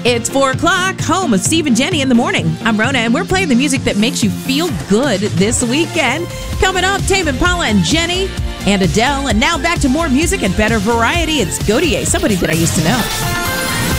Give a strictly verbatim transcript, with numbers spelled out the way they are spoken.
It's four o'clock, home of Steve and Jenny in the morning. I'm Rona, and we're playing the music that makes you feel good this weekend. Coming up, Tame Impala and Jenny and Adele. And now back to more music and better variety. It's Gotye, somebody that I used to know.